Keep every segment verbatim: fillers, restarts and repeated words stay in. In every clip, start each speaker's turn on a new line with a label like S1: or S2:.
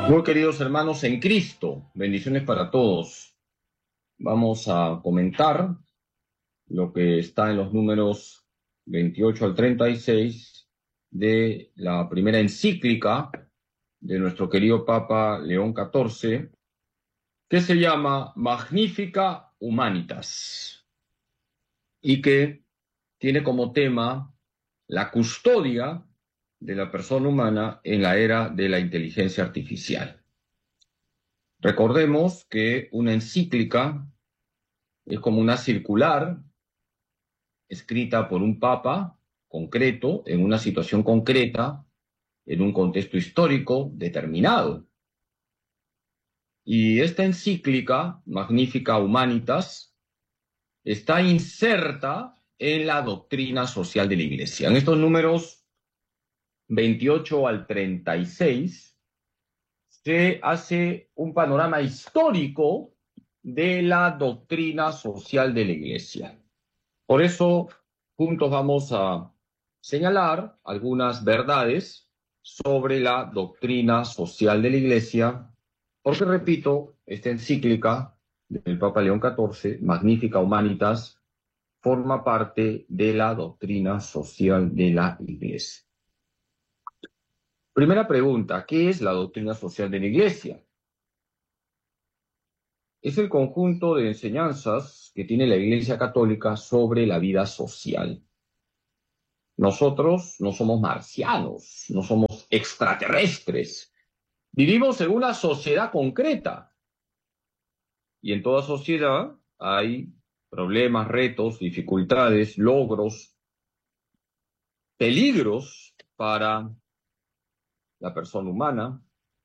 S1: Muy queridos hermanos en Cristo, bendiciones para todos. Vamos a comentar lo que está en los números veintiocho al treinta y seis de la primera encíclica de nuestro querido Papa León catorce, que se llama Magnifica Humanitas y que tiene como tema la custodia de la persona humana en la era de la inteligencia artificial. Recordemos que una encíclica es como una circular escrita por un papa concreto, en una situación concreta, en un contexto histórico determinado. Y esta encíclica, Magnifica Humanitas, está inserta en la doctrina social de la Iglesia. En estos números veintiocho al treinta y seis se hace un panorama histórico de la doctrina social de la Iglesia. Por eso, juntos vamos a señalar algunas verdades sobre la doctrina social de la Iglesia, porque, repito, esta encíclica del Papa León catorce, Magnifica Humanitas, forma parte de la doctrina social de la Iglesia. Primera pregunta, ¿qué es la doctrina social de la Iglesia? Es el conjunto de enseñanzas que tiene la Iglesia Católica sobre la vida social. Nosotros no somos marcianos, no somos extraterrestres. Vivimos en una sociedad concreta. Y en toda sociedad hay problemas, retos, dificultades, logros, peligros para la persona humana.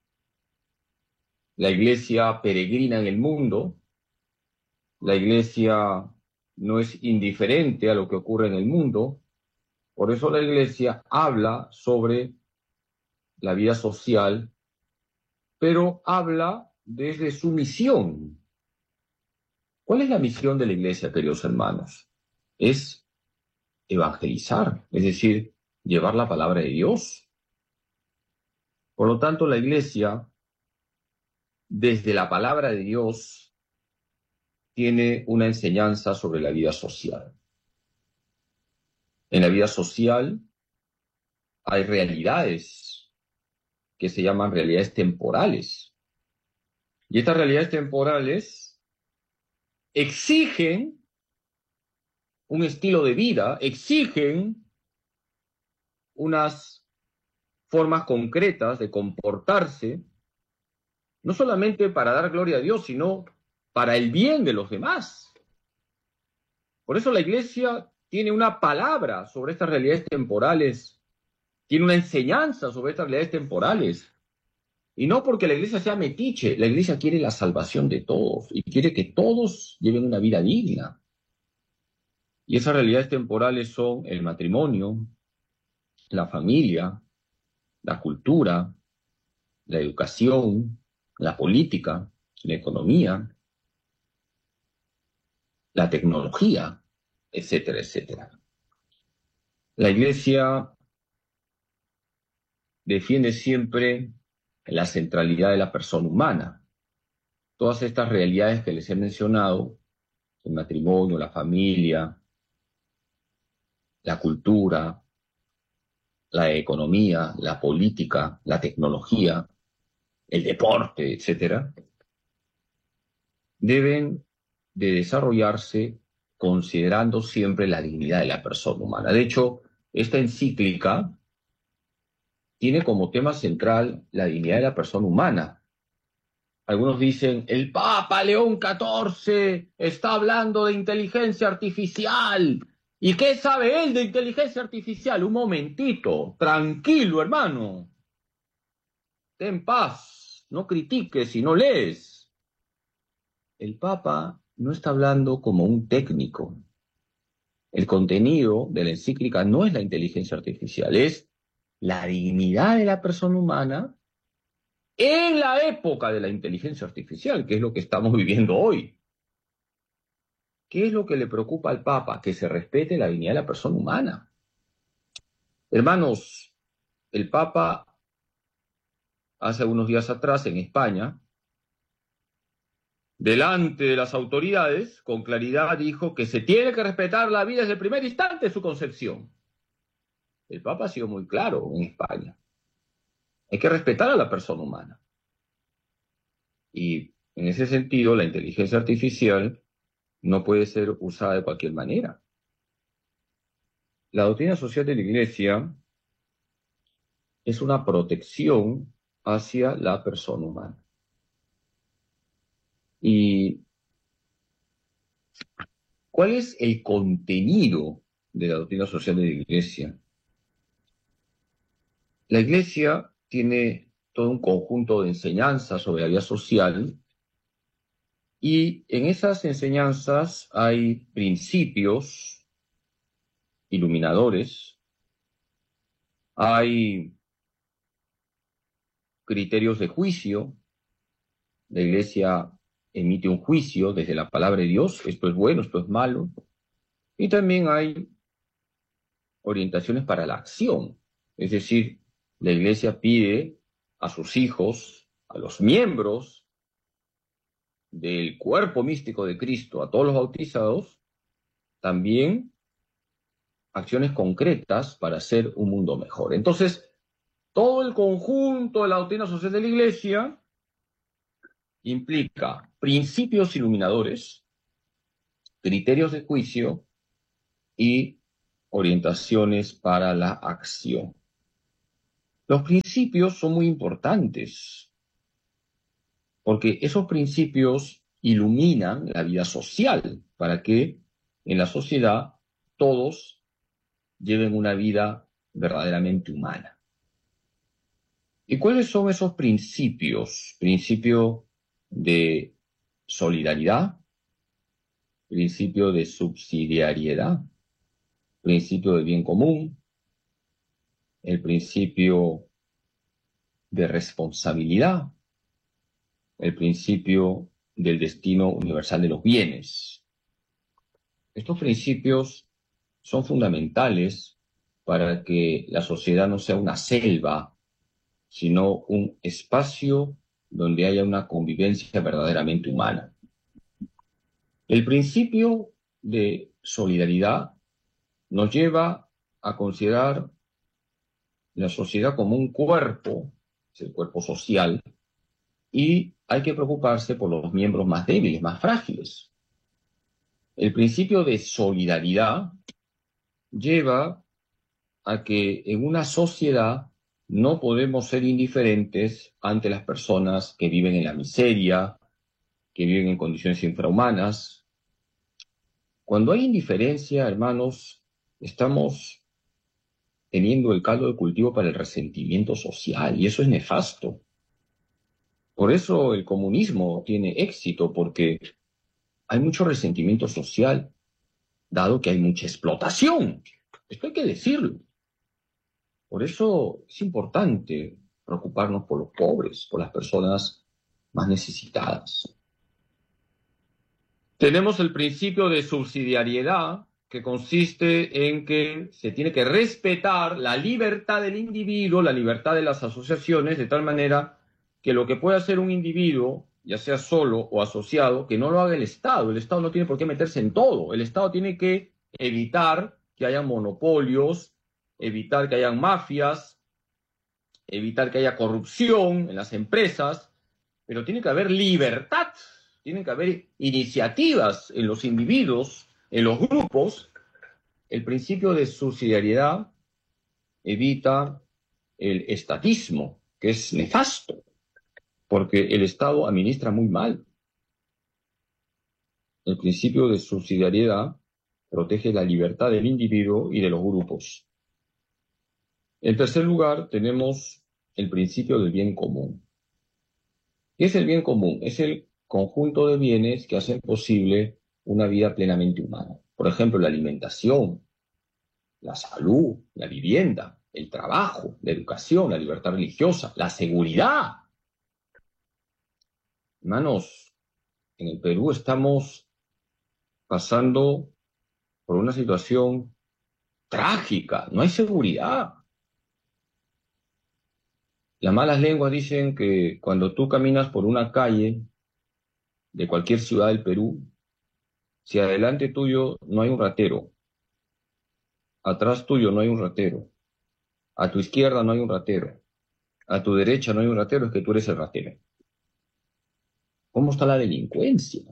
S1: La Iglesia peregrina en el mundo. La Iglesia no es indiferente a lo que ocurre en el mundo. Por eso la Iglesia habla sobre la vida social, pero habla desde su misión. ¿Cuál es la misión de la Iglesia, queridos hermanos? Es evangelizar, es decir, llevar la palabra de Dios. Por lo tanto, la Iglesia, desde la palabra de Dios, tiene una enseñanza sobre la vida social. En la vida social hay realidades que se llaman realidades temporales. Y estas realidades temporales exigen un estilo de vida, exigen unas formas concretas de comportarse, no solamente para dar gloria a Dios, sino para el bien de los demás. Por eso la Iglesia tiene una palabra sobre estas realidades temporales, tiene una enseñanza sobre estas realidades temporales. Y no porque la Iglesia sea metiche, la Iglesia quiere la salvación de todos y quiere que todos lleven una vida digna. Y esas realidades temporales son el matrimonio, la familia, la cultura, la educación, la política, la economía, la tecnología, etcétera, etcétera. La Iglesia defiende siempre la centralidad de la persona humana. Todas estas realidades que les he mencionado, el matrimonio, la familia, la cultura, la economía, la política, la tecnología, el deporte, etcétera, deben de desarrollarse considerando siempre la dignidad de la persona humana. De hecho, esta encíclica tiene como tema central la dignidad de la persona humana. Algunos dicen, el Papa León catorce está hablando de inteligencia artificial. ¿Y qué sabe él de inteligencia artificial? Un momentito, tranquilo, hermano. Ten paz, no critiques y no lees. El Papa no está hablando como un técnico. El contenido de la encíclica no es la inteligencia artificial, es la dignidad de la persona humana en la época de la inteligencia artificial, que es lo que estamos viviendo hoy. ¿Qué es lo que le preocupa al Papa? Que se respete la dignidad de la persona humana. Hermanos, el Papa hace unos días atrás en España, delante de las autoridades, con claridad dijo que se tiene que respetar la vida desde el primer instante de su concepción. El Papa ha sido muy claro en España. Hay que respetar a la persona humana. Y en ese sentido, la inteligencia artificial no puede ser usada de cualquier manera. La doctrina social de la Iglesia es una protección hacia la persona humana. ¿Y cuál es el contenido de la doctrina social de la Iglesia? La Iglesia tiene todo un conjunto de enseñanzas sobre la vida social y en esas enseñanzas hay principios iluminadores, hay criterios de juicio. La Iglesia emite un juicio desde la palabra de Dios, esto es bueno, esto es malo, y también hay orientaciones para la acción, es decir, la Iglesia pide a sus hijos, a los miembros del cuerpo místico de Cristo, a todos los bautizados, también acciones concretas para hacer un mundo mejor. Entonces, todo el conjunto de la doctrina social de la Iglesia implica principios iluminadores, criterios de juicio y orientaciones para la acción. Los principios son muy importantes porque esos principios iluminan la vida social para que en la sociedad todos lleven una vida verdaderamente humana. ¿Y cuáles son esos principios? Principio de solidaridad, principio de subsidiariedad, principio de bien común, el principio de responsabilidad, el principio del destino universal de los bienes. Estos principios son fundamentales para que la sociedad no sea una selva, sino un espacio donde haya una convivencia verdaderamente humana. El principio de solidaridad nos lleva a considerar la sociedad como un cuerpo, es el cuerpo social, y hay que preocuparse por los miembros más débiles, más frágiles. El principio de solidaridad lleva a que en una sociedad no podemos ser indiferentes ante las personas que viven en la miseria, que viven en condiciones infrahumanas. Cuando hay indiferencia, hermanos, estamos teniendo el caldo de cultivo para el resentimiento social, y eso es nefasto. Por eso el comunismo tiene éxito, porque hay mucho resentimiento social, dado que hay mucha explotación. Esto hay que decirlo. Por eso es importante preocuparnos por los pobres, por las personas más necesitadas. Tenemos el principio de subsidiariedad, que consiste en que se tiene que respetar la libertad del individuo, la libertad de las asociaciones, de tal manera que lo que puede hacer un individuo, ya sea solo o asociado, que no lo haga el Estado. El Estado no tiene por qué meterse en todo. El Estado tiene que evitar que haya monopolios, evitar que haya mafias, evitar que haya corrupción en las empresas, pero tiene que haber libertad, tiene que haber iniciativas en los individuos, en los grupos. El principio de subsidiariedad evita el estatismo, que es nefasto, porque el Estado administra muy mal. El principio de subsidiariedad protege la libertad del individuo y de los grupos. En tercer lugar, tenemos el principio del bien común. ¿Qué es el bien común? Es el conjunto de bienes que hacen posible una vida plenamente humana. Por ejemplo, la alimentación, la salud, la vivienda, el trabajo, la educación, la libertad religiosa, la seguridad. Hermanos, en el Perú estamos pasando por una situación trágica, no hay seguridad. Las malas lenguas dicen que cuando tú caminas por una calle de cualquier ciudad del Perú, si adelante tuyo no hay un ratero, atrás tuyo no hay un ratero, a tu izquierda no hay un ratero, a tu derecha no hay un ratero, es que tú eres el ratero. ¿Cómo está la delincuencia?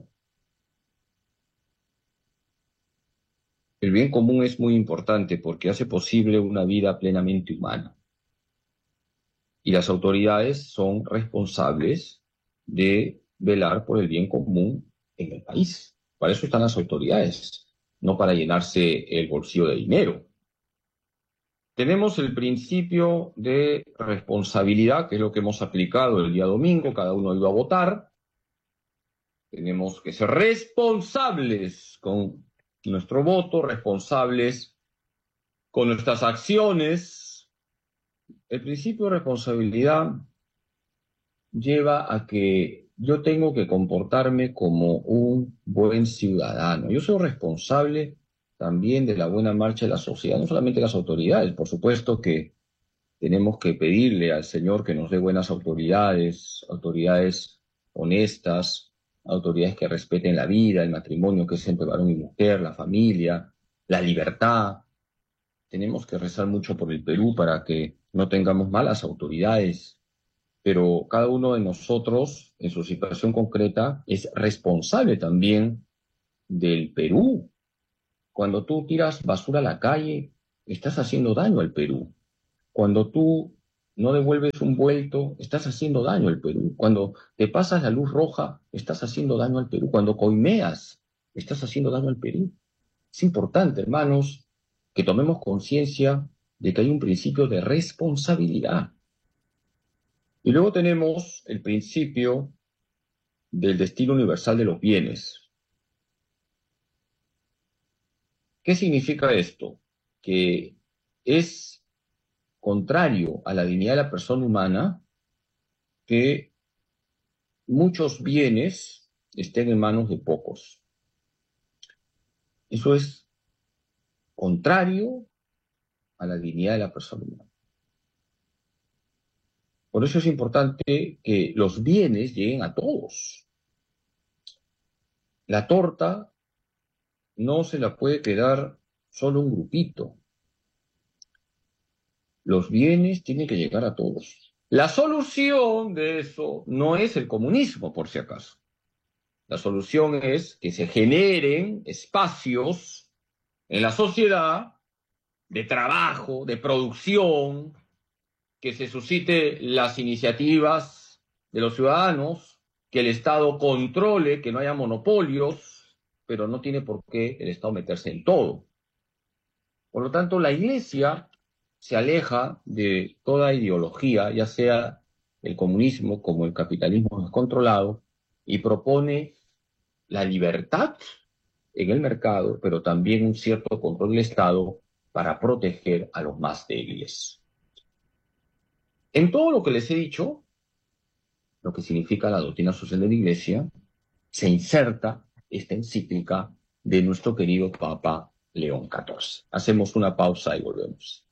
S1: El bien común es muy importante porque hace posible una vida plenamente humana. Y las autoridades son responsables de velar por el bien común en el país. Para eso están las autoridades, no para llenarse el bolsillo de dinero. Tenemos el principio de responsabilidad, que es lo que hemos aplicado el día domingo, cada uno iba a votar. Tenemos que ser responsables con nuestro voto, responsables con nuestras acciones. El principio de responsabilidad lleva a que yo tengo que comportarme como un buen ciudadano. Yo soy responsable también de la buena marcha de la sociedad, no solamente las autoridades. Por supuesto que tenemos que pedirle al Señor que nos dé buenas autoridades, autoridades honestas, autoridades que respeten la vida, el matrimonio, que es entre varón y mujer, la familia, la libertad. Tenemos que rezar mucho por el Perú para que no tengamos malas autoridades, pero cada uno de nosotros, en su situación concreta, es responsable también del Perú. Cuando tú tiras basura a la calle, estás haciendo daño al Perú. Cuando tú no devuelves un vuelto, estás haciendo daño al Perú. Cuando te pasas la luz roja, estás haciendo daño al Perú. Cuando coimeas, estás haciendo daño al Perú. Es importante, hermanos, que tomemos conciencia de que hay un principio de responsabilidad. Y luego tenemos el principio del destino universal de los bienes. ¿Qué significa esto? Que es contrario a la dignidad de la persona humana que muchos bienes estén en manos de pocos. Eso es contrario a la dignidad de la persona humana. Por eso es importante que los bienes lleguen a todos. La torta no se la puede quedar solo un grupito. Los bienes tienen que llegar a todos. La solución de eso no es el comunismo, por si acaso. La solución es que se generen espacios en la sociedad de trabajo, de producción, que se suscite las iniciativas de los ciudadanos, que el Estado controle, que no haya monopolios, pero no tiene por qué el Estado meterse en todo. Por lo tanto, la Iglesia se aleja de toda ideología, ya sea el comunismo como el capitalismo descontrolado, y propone la libertad en el mercado, pero también un cierto control del Estado para proteger a los más débiles. En todo lo que les he dicho, lo que significa la doctrina social de la Iglesia, se inserta esta encíclica de nuestro querido Papa León catorce. Hacemos una pausa y volvemos.